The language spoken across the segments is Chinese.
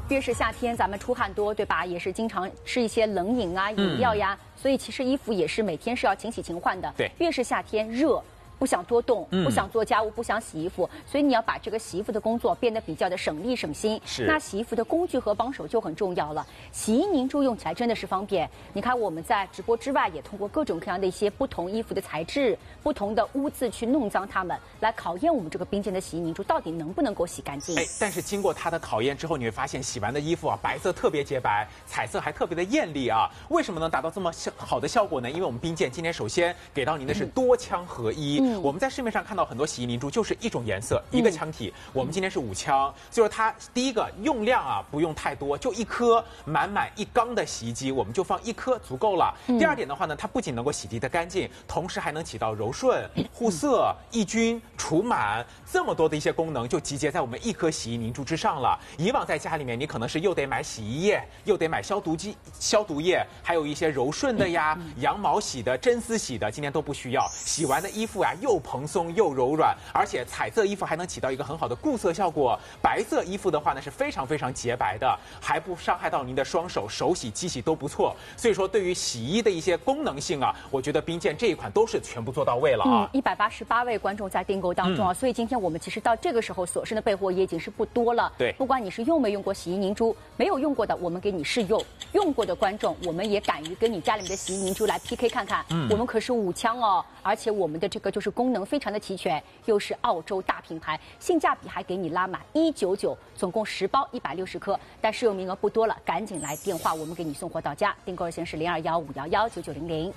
越是夏天，咱们出汗多，对吧？也是经常吃一些冷饮啊、饮料呀，所以其实衣服也是每天是要勤洗勤换的。 对， 越是夏天热。不想多动，不想做家务，不想洗衣服，所以你要把这个洗衣服的工作变得比较的省力省心。 是， 那洗衣服的工具和帮手就很重要了。洗衣凝珠用起来真的是方便。你看我们在直播之外，也通过各种各样的一些不同衣服的材质、不同的污渍去弄脏它们，来考验我们这个冰剑的洗衣凝珠到底能不能够洗干净。 但是经过它的考验之后，你会发现洗完的衣服啊，白色特别洁白，彩色还特别的艳丽啊。为什么能达到这么好的效果呢？因为我们冰剑今天首先给到您的是多枪合一。我们在市面上看到很多洗衣凝珠就是一种颜色，一个腔体。我们今天是5枪，所以说它第一个用量啊不用太多，就1颗满1缸的洗衣机，我们就放1颗足够了。第二点的话呢，它不仅能够洗涤得干净，同时还能起到柔顺、护色、抑菌、除螨这么多的一些功能，就集结在我们1颗洗衣凝珠之上了。以往在家里面，你可能是又得买洗衣液，又得买消毒液，还有一些柔顺的呀、羊毛洗的、真丝洗的，今天都不需要。洗完的衣服呀，又蓬松又柔软，而且彩色衣服还能起到一个很好的固色效果。白色衣服的话呢是非常非常洁白的，还不伤害到您的双手，手洗、机洗都不错。所以说，对于洗衣的一些功能性啊，我觉得冰剑这一款都是全部做到位了啊。 188位观众在订购当中啊，所以今天我们其实到这个时候所剩的备货也已经是不多了。 对， 不管你是用没用过洗衣凝珠，没有用过的，我们给你试用；用过的观众，我们也敢于跟你家里面的洗衣凝珠来 PK 看看。我们可是5枪哦，而且我们的这个就是功能非常的齐全，又是澳洲大品牌，性价比还给你拉满199，总共10包160颗，但试用名额不多了，赶紧来电话，我们给你送货到家。订购热线是0215119900。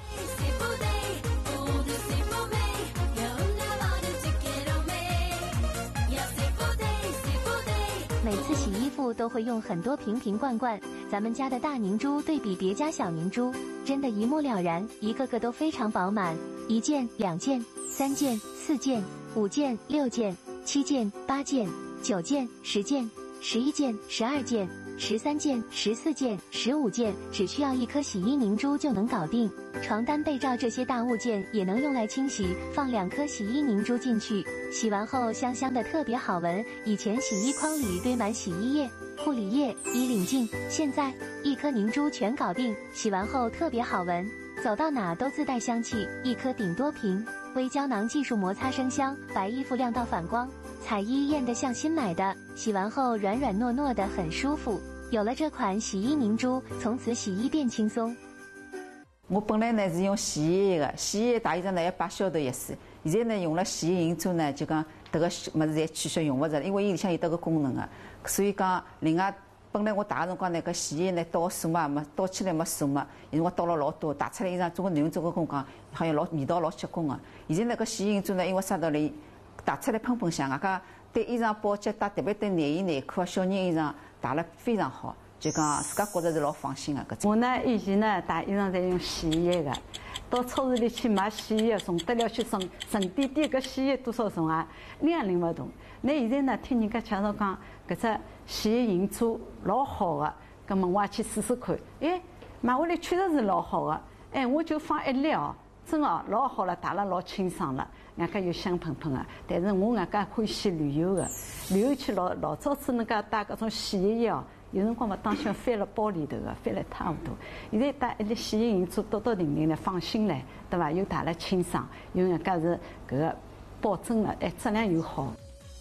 每次洗衣服都会用很多瓶瓶罐罐，咱们家的大凝珠对比别家小凝珠，真的一目了然，一个个都非常饱满，1件、2件、3件、4件、5件、6件、7件、8件、9件、10件、11件、12件、13件、14件、15件，只需要1颗洗衣凝珠就能搞定。床单、被罩这些大物件也能用来清洗，放2颗洗衣凝珠进去，洗完后香香的特别好闻。以前洗衣筐里堆满洗衣液、护理液、衣领净，现在1颗凝珠全搞定，洗完后特别好闻，走到哪都自带香气。1颗顶多瓶，微胶囊技术摩擦生香，白衣服亮到反光，彩衣艳得像新买的，洗完后软软糯糯的很舒服。有了这款洗衣凝珠，从此洗衣变轻松。 我本来呢是用洗衣液的，洗衣液大衣裳呢要8小头一次，现在呢用了洗衣凝珠呢，就讲迭个物事侪取消用勿着了，因为伊里向有迭个功能啊，所以讲另外本来我打个辰光呢，搿洗衣液呢倒数嘛，没倒起来没数嘛，因为我倒了老多，打出来衣裳总归囡恩总归跟我讲，好像味道老结棍个。现在呢搿洗衣凝珠呢，因为啥道理，打出来喷喷香，外加对衣裳保洁，特别对内衣内裤、小人衣裳打了非常好。就讲自家觉着是老放心的。 我呢以前呢打衣裳侪用洗衣液的，到超市里去买洗衣液，从得了去沉甸甸搿洗衣液多少重啊，拎也拎勿动。那现在呢听人家介绍讲搿只洗衣凝珠老好的，葛末我也去试试看。买回来确实是老好的，我就放1粒哦，真哦老好了，打了老清爽了，外加又香喷喷的。但是我外加欢喜旅游的，旅游去老早子那个带搿种洗衣液哦。有辰光嘛，当心翻了包里头个，翻了一塌糊涂。现在带1粒洗衣凝珠，倒倒停停的，放心唻，对伐？又打了清爽，又人家是搿个保证了，质量又好。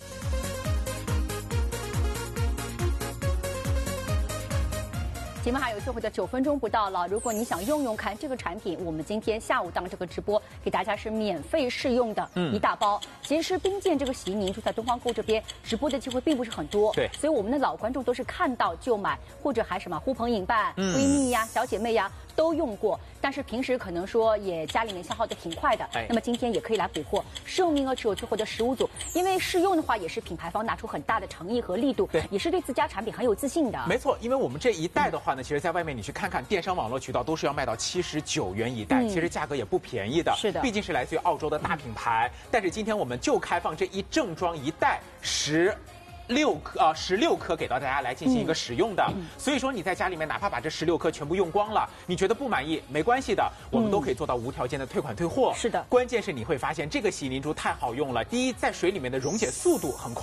节目还有最后的9分钟不到了，如果你想用用看这个产品，我们今天下午档这个直播给大家是免费试用的一大包。其实冰剑这个洗衣凝珠在东方购这边直播的机会并不是很多， 对， 所以我们的老观众都是看到就买，或者还什么呼朋引伴、闺蜜呀、小姐妹呀都用过，但是平时可能说也家里面消耗的挺快的，那么今天也可以来补货，试用名额只有最后的15组，因为试用的话也是品牌方拿出很大的诚意和力度，对，也是对自家产品很有自信的。 没错，因为我们这一袋的话呢，其实在外面你去看看电商网络渠道都是要卖到79元一袋，其实价格也不便宜的。 是的， 毕竟是来自于澳洲的大品牌。但是今天我们就开放这一正装一袋16颗给到大家来进行一个使用的，所以说你在家里面哪怕把这16颗全部用光了，你觉得不满意没关系的，我们都可以做到无条件的退款退货。 是的， 关键是你会发现这个洗衣凝珠太好用了，第一，在水里面的溶解速度很快。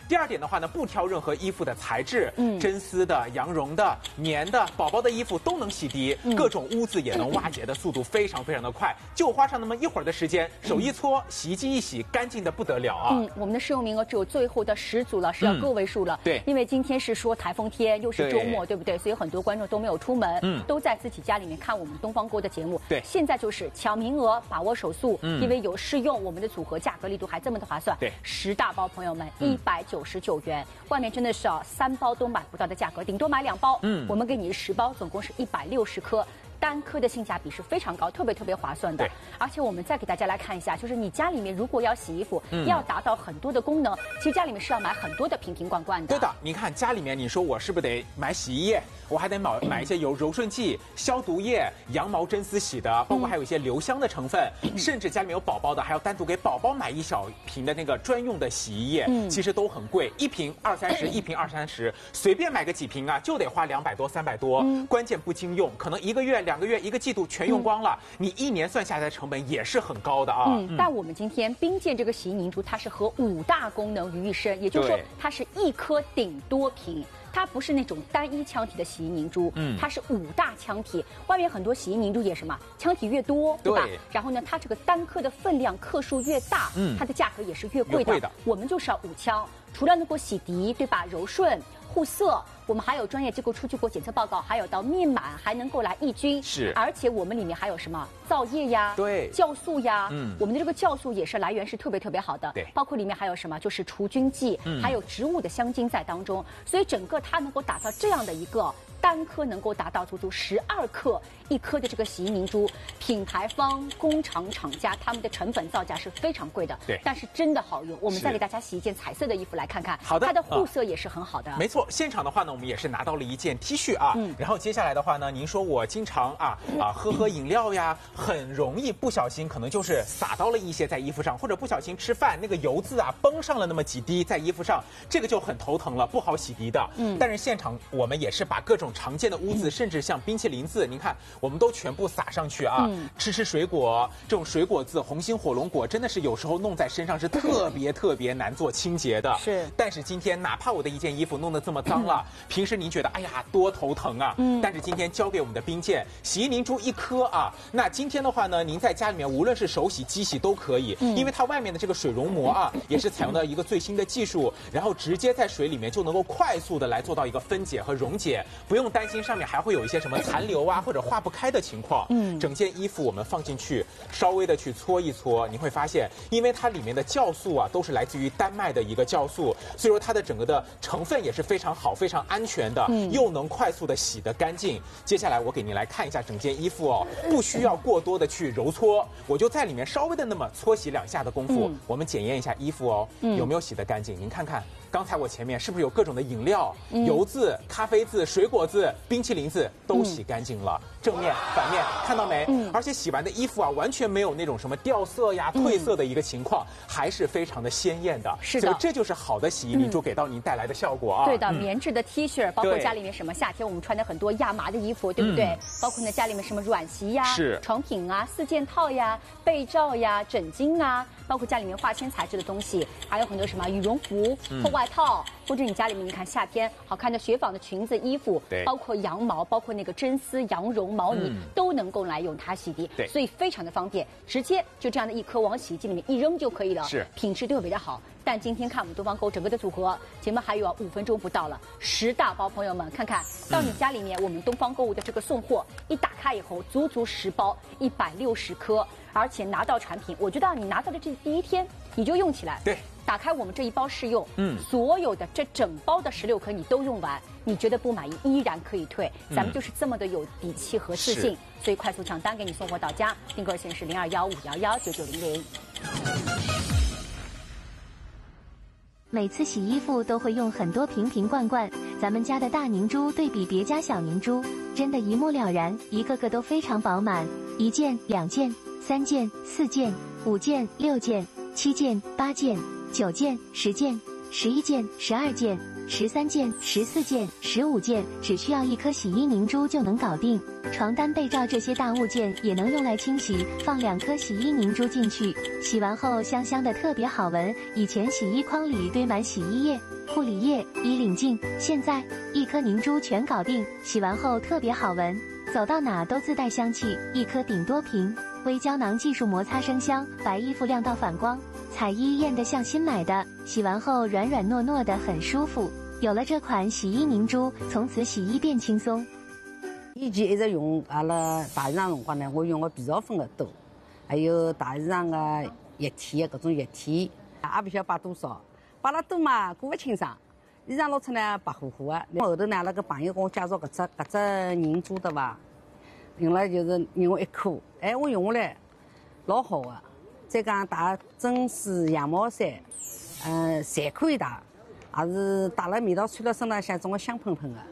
第二点的话呢，不挑任何衣服的材质，真丝的、羊绒的、棉的，宝宝的衣服都能洗涤，各种污渍也能瓦解的速度非常非常的快，就花上那么一会儿的时间，手一搓，洗衣机一洗，干净的不得了啊！ 我们的试用名额只有最后的10组了，是要个位数了。 对， 因为今天是说台风天，又是周末，对不对？所以很多观众都没有出门，都在自己家里面看我们东方购的节目。 对， 现在就是抢名额，把握手速，因为有试用，我们的组合价格力度还这么的划算。 对 ，10大包，朋友们199元，外面真的是3包都买不到的价格，顶多买2包。我们给你10包，总共是160颗。单颗的性价比是非常高，特别划算的。而且我们再给大家来看一下，就是你家里面如果要洗衣服，要达到很多的功能，其实家里面是要买很多的瓶瓶罐罐的。 对的，你看家里面，你说我是不是得买洗衣液？我还得买一些柔顺剂、消毒液、羊毛真丝洗的，包括还有一些留香的成分，甚至家里面有宝宝的，还要单独给宝宝买一小瓶的那个专用的洗衣液，其实都很贵，一瓶20-30，一瓶20-30，随便买个几瓶啊，就得花200多、300多。关键不经用，可能1个月、2个月、1个季度全用光了，你1年算下来的成本也是很高的啊。 但我们今天冰健这个洗衣凝珠，它是合5大功能于一身，也就是说它是1颗顶多瓶。它不是那种单一腔体的洗衣凝珠，它是5大腔体。外面很多洗衣凝珠也什么，腔体越多，对吧？然后呢，它这个单颗的分量克数越大，它的价格也是越贵的。我们就是要5腔，除了能够洗涤，对吧？柔顺、护色。我们还有专业机构出具过检测报告，还有到面满，还能够来抑菌。 是， 而且我们里面还有什么皂液呀、 对， 酵素呀，我们的这个酵素也是来源是特别好的。 对， 包括里面还有什么，就是除菌剂，还有植物的香精在当中，所以整个它能够打造这样的一个单颗能够达到足足12克1颗的这个洗衣凝珠，品牌方、工厂厂家他们的成本造价是非常贵的。 对， 但是真的好用。我们再给大家洗一件彩色的衣服来看看， 好的， 它的护色也是很好的。 没错，现场的话呢，我们也是拿到了一件 T 恤啊，然后接下来的话呢，您说我经常喝饮料呀，很容易不小心可能就是洒到了一些在衣服上，或者不小心吃饭那个油渍啊崩上了那么几滴在衣服上，这个就很头疼了，不好洗涤的。但是现场我们也是把各种常见的污渍，甚至像冰淇淋渍，您看我们都全部撒上去啊。吃水果这种水果渍，红心火龙果真的是有时候弄在身上是特别难做清洁的。 是， 但是今天哪怕我的一件衣服弄得这么脏了，平时您觉得哎呀多头疼啊，但是今天交给我们的冰健洗衣凝珠1颗啊，那今天的话呢，您在家里面无论是手洗、机洗都可以，因为它外面的这个水溶膜啊，也是采用了一个最新的技术，然后直接在水里面就能够快速的来做到一个分解和溶解，不用担心上面还会有一些什么残留啊或者化不开的情况。整件衣服我们放进去，稍微的去搓一搓，你会发现，因为它里面的酵素啊都是来自于丹麦的一个酵素，所以说它的整个的成分也是非常好、非常安全的，又能快速的洗得干净。接下来我给您来看一下整件衣服哦，不需要过多的去揉搓，我就在里面稍微的那么搓洗2下的功夫，我们检验一下衣服哦，有没有洗得干净。您看看，刚才我前面是不是有各种的饮料、油渍、咖啡渍、水果渍、冰淇淋渍都洗干净了？正面、反面看到没？而且洗完的衣服啊，完全没有那种什么掉色呀、褪色的一个情况，还是非常的鲜艳的。 是的， 所以这就是好的洗衣凝珠给到您带来的效果啊。 对的，棉质的 T 恤，包括家里面什么夏天我们穿的很多亚麻的衣服，对不对？包括呢家里面什么软席呀、床品啊、4件套呀、被罩呀、枕巾啊，包括家里面化纤材质的东西，还有很多什么羽绒服、厚外套，或者你家里面你看夏天好看的雪纺的裙子、衣服，包括羊毛，包括那个真丝、羊绒、毛呢，都能够来用它洗涤，所以非常的方便，直接就这样的1颗往洗衣机里面一扔就可以了，品质特别的好。但今天看我们东方购整个的组合，节目还有5分钟不到了，10大包，朋友们看看到你家里面，我们东方购物的这个送货一打开以后，足足10包160颗，而且拿到产品，我觉得你拿到的这第一天你就用起来，对，打开我们这1包试用，所有的这整包的16颗你都用完，你觉得不满意依然可以退，咱们就是这么的有底气和自信，所以快速抢单给你送货到家，订购热线是0215119900。 每次洗衣服都会用很多瓶瓶罐罐，咱们家的大凝珠对比别家小凝珠，真的一目了然，一个个都非常饱满，1件、2件、3件、4件、5件、6件、7件、8件、9件、10件、11件、12件、13件、14件、15件，只需要1颗洗衣凝珠就能搞定。床单、被罩这些大物件也能用来清洗，放2颗洗衣凝珠进去，洗完后香香的特别好闻，以前洗衣筐里堆满洗衣液。 护理液、衣领净，现在1颗凝珠全搞定，洗完后特别好闻，走到哪都自带香气，1颗顶多瓶。微胶囊技术摩擦生香，白衣服亮到反光，彩衣艳得像新买的，洗完后软软糯糯的很舒服。有了这款洗衣凝珠，从此洗衣变轻松。 以前一直用阿拉大衣裳辰光呢，我用个皮草粉的多，还有大衣裳个液体的各种液体，也不晓得摆多少，摆了多嘛过不清爽，衣裳露出呢白乎乎的。后头呢，那个朋友跟我介绍搿只凝珠的吧，用了就是用我1颗，哎，我用下来老好的。再讲戴真丝羊毛衫，侪可以戴，也是戴了味道穿到身浪向，总归香喷喷的。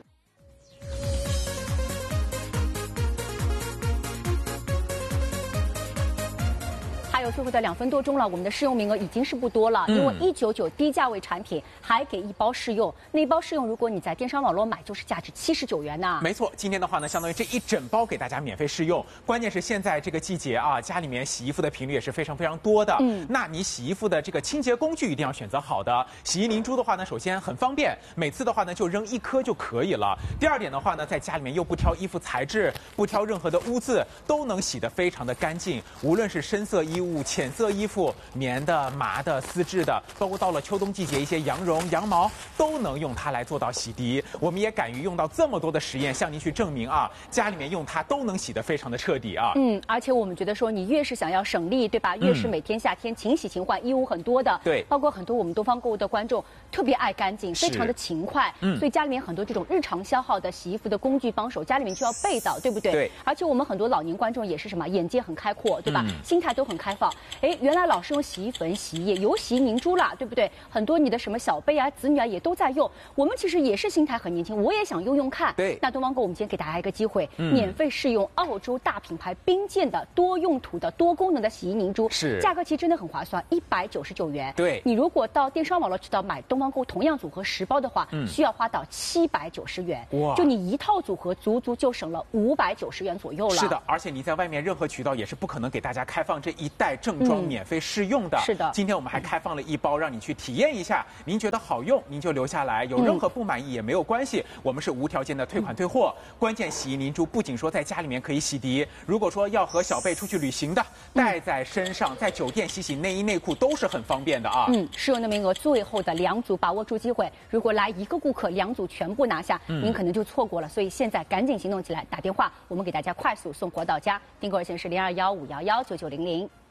还有最后的2分多钟了，我们的试用名额已经是不多了，因为199低价位产品还给1包试用，那1包试用如果你在电商网络买，就是价值79元呢。 没错，今天的话呢，相当于这一整包给大家免费试用。关键是现在这个季节啊，家里面洗衣服的频率也是非常非常多的。那你洗衣服的这个清洁工具一定要选择好的。洗衣凝珠的话呢，首先很方便，每次的话呢就扔1颗就可以了。第二点的话呢，在家里面又不挑衣服材质，不挑任何的污渍，都能洗得非常的干净。无论是深色衣物、浅色衣服、棉的、麻的、丝质的，包括到了秋冬季节一些羊绒、羊毛，都能用它来做到洗涤。我们也敢于用到这么多的实验向您去证明啊，家里面用它都能洗得非常的彻底啊。 而且我们觉得说，你越是想要省力，对吧？越是每天夏天勤洗勤换，衣物很多的， 对， 包括很多我们东方购物的观众特别爱干净，非常的勤快，所以家里面很多这种日常消耗的洗衣服的工具帮手，家里面就要备到，对不对？ 对。 而且我们很多老年观众也是什么，眼界很开阔，对吧？心态都很开放。哎，原来老是用洗衣粉、洗衣液，有洗衣凝珠啦，对不对？很多你的什么小辈啊、子女啊也都在用。我们其实也是心态很年轻，我也想用用看。 对。 那东方购我们今天给大家一个机会，免费试用澳洲大品牌冰剑的多用途的多功能的洗衣凝珠， 是价格其实真的很划算，199元。 对。 你如果到电商网络渠道买东方购同样组合10包的话，需要花到790元。哇！就你一套组合，足足就省了590元左右了。 是的，而且你在外面任何渠道也是不可能给大家开放这一袋正装免费试用的。 是的。 今天我们还开放了1包，让你去体验一下。您觉得好用，您就留下来；有任何不满意也没有关系，我们是无条件的退款退货。关键洗衣凝珠不仅说在家里面可以洗涤，如果说要和小辈出去旅行的，带在身上，在酒店洗内衣内裤都是很方便的啊。 试用的名额最后的2组，把握住机会。如果来1个顾客，2组全部拿下，您可能就错过了。所以现在赶紧行动起来，打电话，我们给大家快速送货到家。订购热线是0215119900。